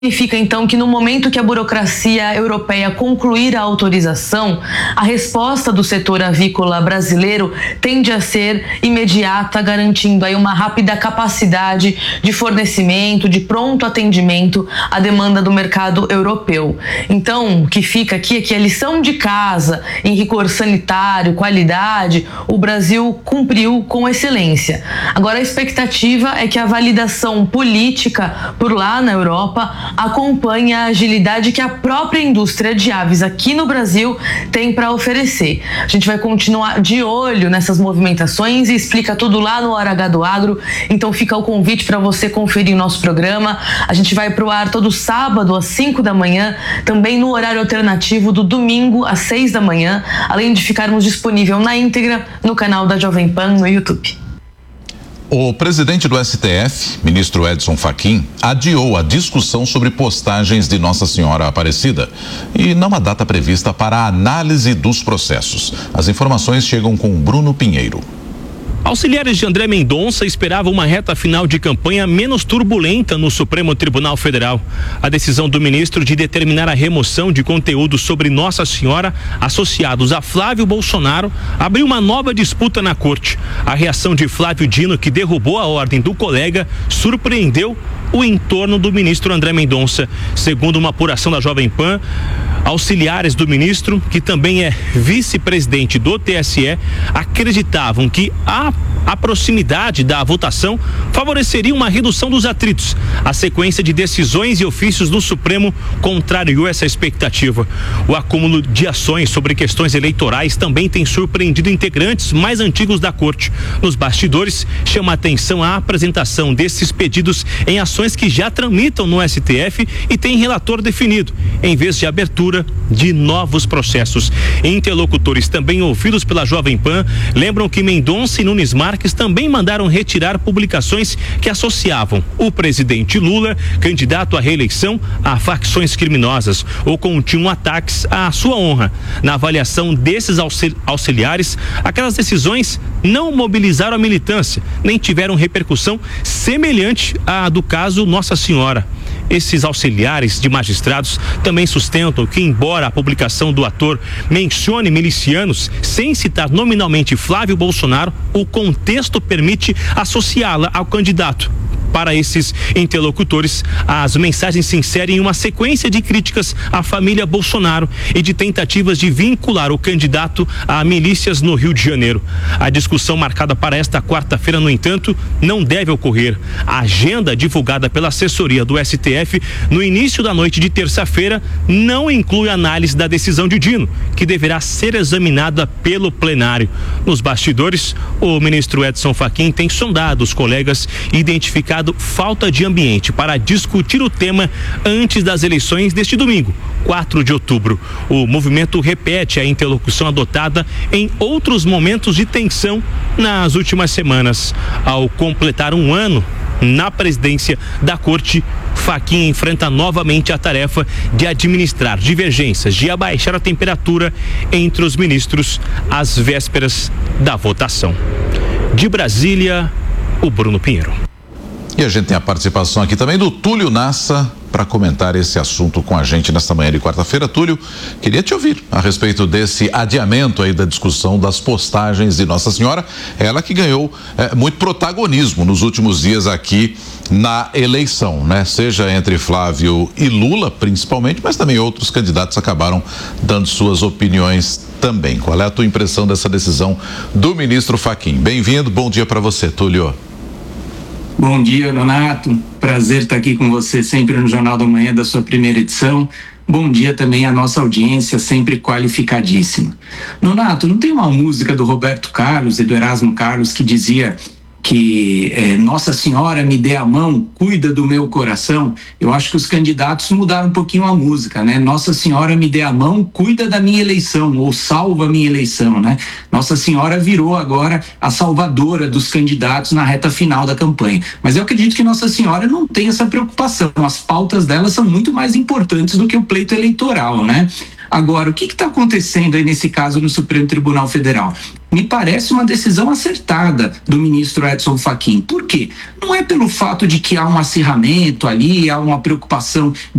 Significa, então, que no momento que a burocracia europeia concluir a autorização, a resposta do setor avícola brasileiro tende a ser imediata, garantindo aí uma rápida capacidade de fornecimento, de pronto atendimento à demanda do mercado europeu. Então, o que fica aqui é que a lição de casa em rigor sanitário, qualidade, o Brasil cumpriu com excelência. Agora, a expectativa é que a validação política por lá na Europa acompanha a agilidade que a própria indústria de aves aqui no Brasil tem para oferecer. A gente vai continuar de olho nessas movimentações e explica tudo lá no Hora H do Agro, então fica o convite para você conferir o nosso programa. A gente vai para o ar todo sábado às 5 da manhã, também no horário alternativo do domingo às 6 da manhã, além de ficarmos disponível na íntegra no canal da Jovem Pan no YouTube. O presidente do STF, ministro Edson Fachin, adiou a discussão sobre postagens de Nossa Senhora Aparecida e não há data prevista para a análise dos processos. As informações chegam com Bruno Pinheiro. Auxiliares de André Mendonça esperavam uma reta final de campanha menos turbulenta no Supremo Tribunal Federal. A decisão do ministro de determinar a remoção de conteúdo sobre Nossa Senhora associados a Flávio Bolsonaro abriu uma nova disputa na corte. A reação de Flávio Dino, que derrubou a ordem do colega, surpreendeu o entorno do ministro André Mendonça. Segundo uma apuração da Jovem Pan, auxiliares do ministro, que também é vice-presidente do TSE, acreditavam que a proximidade da votação favoreceria uma redução dos atritos. A sequência de decisões e ofícios do Supremo contrariou essa expectativa. O acúmulo de ações sobre questões eleitorais também tem surpreendido integrantes mais antigos da corte. Nos bastidores, chama a atenção a apresentação desses pedidos em ações que já tramitam no STF e tem relator definido, em vez de abertura de novos processos. Interlocutores também ouvidos pela Jovem Pan lembram que Mendonça e Nunes Marques também mandaram retirar publicações que associavam o presidente Lula, candidato à reeleição, a facções criminosas ou continham ataques à sua honra. Na avaliação desses auxiliares, aquelas decisões não mobilizaram a militância, nem tiveram repercussão semelhante à do caso Nossa Senhora. Esses auxiliares de magistrados também sustentam que, embora a publicação do ator mencione milicianos, sem citar nominalmente Flávio Bolsonaro, o contexto permite associá-la ao candidato. Para esses interlocutores, as mensagens se inserem em uma sequência de críticas à família Bolsonaro e de tentativas de vincular o candidato a milícias no Rio de Janeiro. A discussão marcada para esta quarta-feira, no entanto, não deve ocorrer. A agenda divulgada pela assessoria do STF no início da noite de terça-feira não inclui análise da decisão de Dino, que deverá ser examinada pelo plenário. Nos bastidores, o ministro Edson Fachin tem sondado os colegas e identificado falta de ambiente para discutir o tema antes das eleições deste domingo, 4 de outubro. O movimento repete a interlocução adotada em outros momentos de tensão nas últimas semanas. Ao completar um ano na presidência da corte, Fachin enfrenta novamente a tarefa de administrar divergências, de abaixar a temperatura entre os ministros às vésperas da votação. De Brasília, o Bruno Pinheiro. E a gente tem a participação aqui também do Túlio Nassa para comentar esse assunto com a gente nesta manhã de quarta-feira. Túlio, queria te ouvir a respeito desse adiamento aí da discussão das postagens de Nossa Senhora, ela que ganhou muito protagonismo nos últimos dias aqui na eleição, né? Seja entre Flávio e Lula, principalmente, mas também outros candidatos acabaram dando suas opiniões também. Qual é a tua impressão dessa decisão do ministro Fachin? Bem-vindo, bom dia para você, Túlio. Bom dia, Nonato. Prazer estar aqui com você sempre no Jornal da Manhã da sua primeira edição. Bom dia também à nossa audiência, sempre qualificadíssima. Nonato, não tem uma música do Roberto Carlos e do Erasmo Carlos que dizia que Nossa Senhora me dê a mão, cuida do meu coração? Eu acho que os candidatos mudaram um pouquinho a música, né? Nossa Senhora me dê a mão, cuida da minha eleição, ou salva a minha eleição, né? Nossa Senhora virou agora a salvadora dos candidatos na reta final da campanha. Mas eu acredito que Nossa Senhora não tem essa preocupação. As pautas dela são muito mais importantes do que o pleito eleitoral, né? Agora, o que está acontecendo aí nesse caso no Supremo Tribunal Federal? Me parece uma decisão acertada do ministro Edson Fachin. Por quê? Não é pelo fato de que há um acirramento ali, há uma preocupação